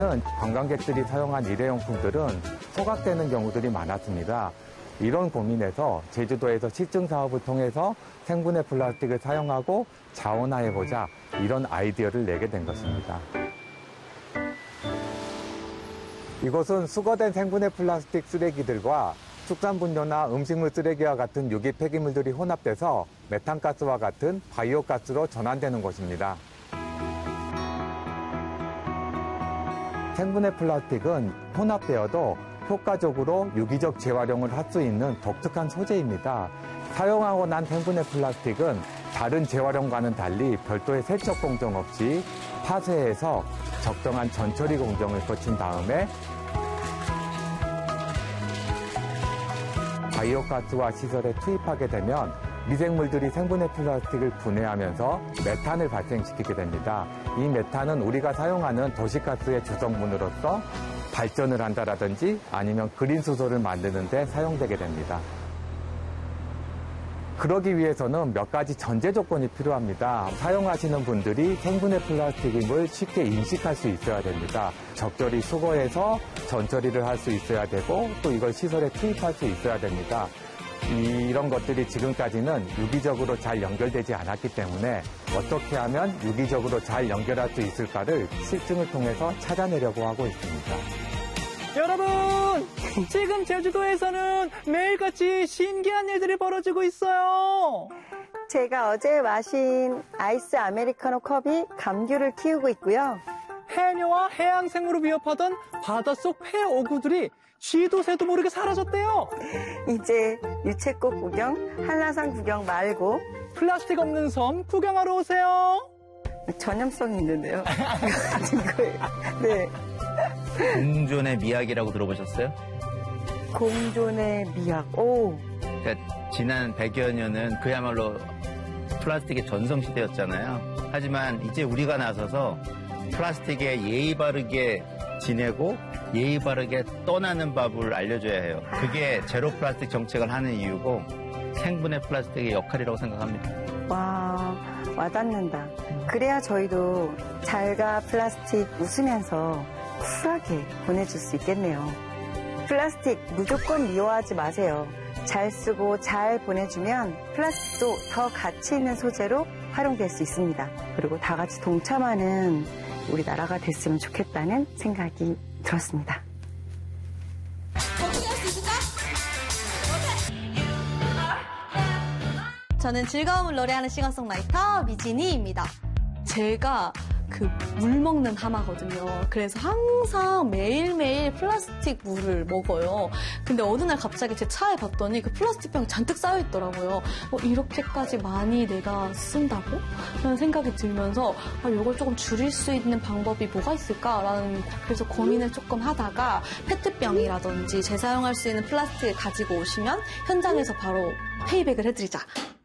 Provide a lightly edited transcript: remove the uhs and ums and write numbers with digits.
관광객들이 사용한 일회용품들은 소각되는 경우들이 많았습니다. 이런 고민에서 제주도에서 시증 사업을 통해서 생분해 플라스틱을 사용하고 자원화해보자 이런 아이디어를 내게 된 것입니다. 이곳은 수거된 생분해 플라스틱 쓰레기들과 축산분뇨나 음식물 쓰레기와 같은 유기 폐기물들이 혼합돼서 메탄가스와 같은 바이오가스로 전환되는 곳입니다. 생분해 플라스틱은 혼합되어도 효과적으로 유기적 재활용을 할 수 있는 독특한 소재입니다. 사용하고 난 생분해 플라스틱은 다른 재활용과는 달리 별도의 세척 공정 없이 파쇄해서 적정한 전처리 공정을 거친 다음에 바이오가스와 시설에 투입하게 되면 미생물들이 생분해 플라스틱을 분해하면서 메탄을 발생시키게 됩니다. 이 메탄은 우리가 사용하는 도시가스의 주성분으로서 발전을 한다라든지 아니면 그린 수소를 만드는 데 사용되게 됩니다. 그러기 위해서는 몇 가지 전제 조건이 필요합니다. 사용하시는 분들이 생분해 플라스틱임을 쉽게 인식할 수 있어야 됩니다. 적절히 수거해서 전처리를 할 수 있어야 되고 또 이걸 시설에 투입할 수 있어야 됩니다. 이런 것들이 지금까지는 유기적으로 잘 연결되지 않았기 때문에 어떻게 하면 유기적으로 잘 연결할 수 있을까를 실증을 통해서 찾아내려고 하고 있습니다. 여러분, 지금 제주도에서는 매일같이 신기한 일들이 벌어지고 있어요. 제가 어제 마신 아이스 아메리카노 컵이 감귤을 키우고 있고요. 해녀와 해양생물을 위협하던 바닷속 폐어구들이 쥐도 새도 모르게 사라졌대요. 이제 유채꽃 구경, 한라산 구경 말고 플라스틱 없는 섬 구경하러 오세요. 전염성이 있는데요. 가진 거예요. 네. 공존의 미학이라고 들어보셨어요? 공존의 미학. 오. 그러니까 지난 100여 년은 그야말로 플라스틱의 전성시대였잖아요. 하지만 이제 우리가 나서서 플라스틱에 예의 바르게 지내고 예의 바르게 떠나는 법을 알려줘야 해요. 그게 제로 플라스틱 정책을 하는 이유고 생분해 플라스틱의 역할이라고 생각합니다. 와, 와닿는다. 그래야 저희도 잘가 플라스틱 웃으면서 쿨하게 보내줄 수 있겠네요. 플라스틱 무조건 미워하지 마세요. 잘 쓰고 잘 보내주면 플라스틱도 더 가치 있는 소재로 활용될 수 있습니다. 그리고 다 같이 동참하는 우리 나라가 됐으면 좋겠다는 생각이 들었습니다. 저는 즐거움을 노래하는 싱어송라이터 미진이입니다. 제가 물 먹는 하마거든요. 그래서 항상 매일매일 플라스틱 물을 먹어요. 근데 어느 날 갑자기 제 차에 봤더니 그 플라스틱 병이 잔뜩 쌓여있더라고요. 이렇게까지 많이 내가 쓴다고? 라는 생각이 들면서 이걸 조금 줄일 수 있는 방법이 뭐가 있을까라는 그래서 고민을 조금 하다가 페트병이라든지 재사용할 수 있는 플라스틱을 가지고 오시면 현장에서 바로 페이백을 해드리자.